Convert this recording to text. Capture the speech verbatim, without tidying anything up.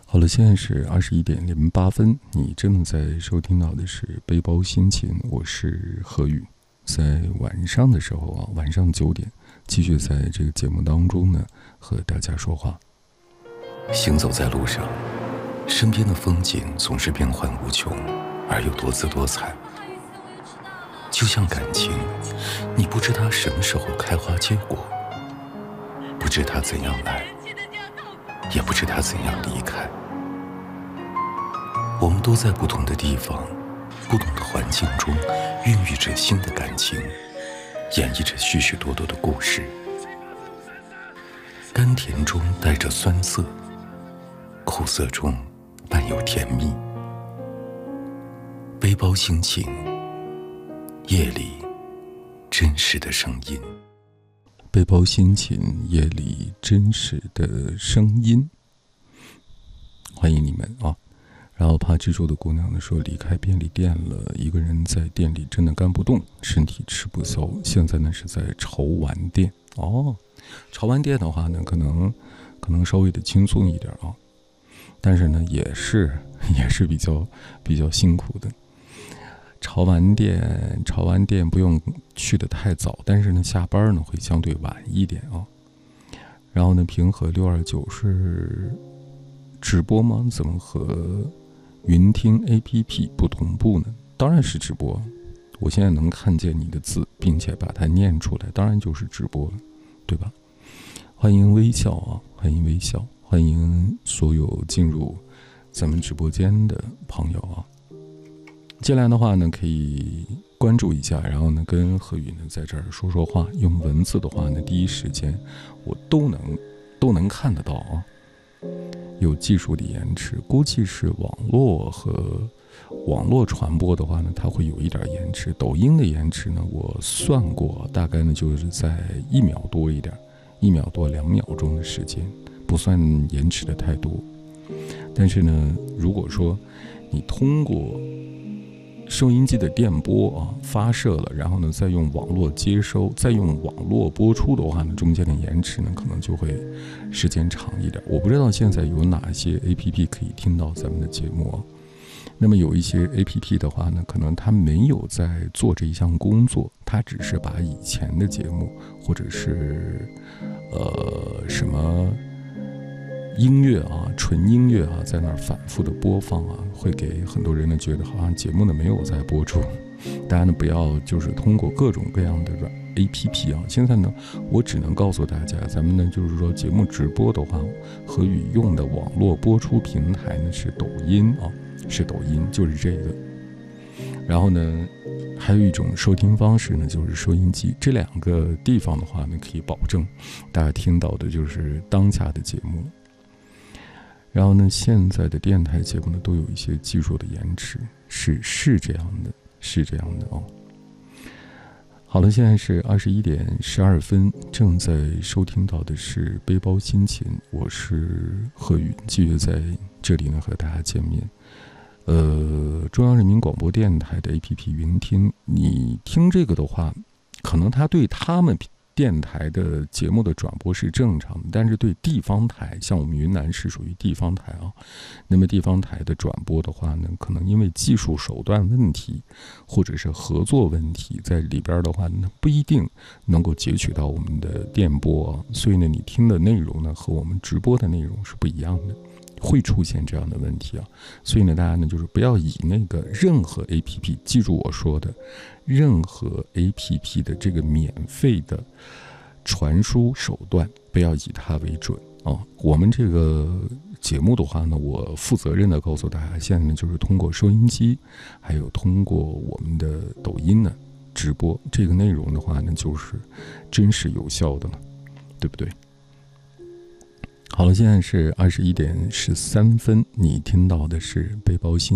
好了，现在是二十一点零八分，你正在收听到的是背包心情，我是何宇。在晚上的时候啊，晚上九点，继续在这个节目当中呢，和大家说话。 行走在路上，身边的风景总是变幻无穷，而又多姿多彩。就像感情，你不知它什么时候开花结果，不知它怎样来，也不知它怎样离开。我们都在不同的地方，不同的环境中，孕育着新的感情，演绎着许许多多的故事。甘甜中带着酸涩，苦涩中伴有甜蜜。背包心情，夜里真实的声音。 背包心情，夜里真实的声音。欢迎你们啊！然后怕蜘蛛的姑娘呢说，离开便利店了，一个人在店里真的干不动，身体吃不消。现在呢是在潮玩店哦，潮玩店的话呢，可能可能稍微的轻松一点啊，但是呢也是也是比较比较辛苦的。潮玩店，潮玩店不用去得太早，但是呢下班呢会相对晚一点啊。然后呢，平和六二九是直播吗？怎么和云听 A P P 不同步呢？当然是直播，我现在能看见你的字，并且把它念出来，当然就是直播了，对吧？欢迎微笑啊，欢迎微笑，欢迎所有进入咱们直播间的朋友啊。进来的话呢，可以关注一下，然后呢，跟何宇呢在这儿说说话。用文字的话呢，第一时间我都能都能看得到啊。有技术的延迟，估计是网络和网络传播的话呢，它会有一点延迟。抖音的延迟呢，我算过，大概呢就是在一秒多一点，一秒多两秒钟的时间，不算延迟的太多。但是呢，如果说你通过收音机的电波啊发射了，然后呢再用网络接收，再用网络播出的话呢，中间的延迟呢可能就会时间长一点。我不知道现在有哪些 A P P 可以听到咱们的节目啊。那么有一些 A P P 的话呢，可能它没有在做这一项工作，它只是把以前的节目或者是呃什么音乐啊，纯音乐啊，在那儿反复的播放啊，会给很多人呢觉得好像节目呢没有在播出。大家呢不要就是通过各种各样的 A P P 啊，现在呢我只能告诉大家，咱们呢就是说节目直播的话，何宇用的网络播出平台呢是抖音啊，是抖音，就是这个。然后呢，还有一种收听方式呢，就是收音机。这两个地方的话呢，可以保证大家听到的就是当下的节目。然后呢，现在的电台节目呢，都有一些技术的延迟，是是这样的，是这样的哦。好了，现在是二十一点十二分，正在收听到的是背包心情，我是何宇，继续在这里呢和大家见面。呃，中央人民广播电台的 A P P 云听，你听这个的话，可能它对他们电台的节目的转播是正常的，但是对地方台，像我们云南是属于地方台啊，那么地方台的转播的话呢，可能因为技术手段问题，或者是合作问题，在里边的话呢，不一定能够截取到我们的电波啊，所以呢，你听的内容呢和我们直播的内容是不一样的。会出现这样的问题啊，所以呢，大家呢就是不要以那个任何 A P P， 记住我说的，任何 A P P 的这个免费的传输手段，不要以它为准啊。我们这个节目的话呢，我负责任的告诉大家，现在呢就是通过收音机，还有通过我们的抖音呢直播，这个内容的话呢，就是真实有效的了，对不对？好了，现在是二十一点十三分，你听到的是背包心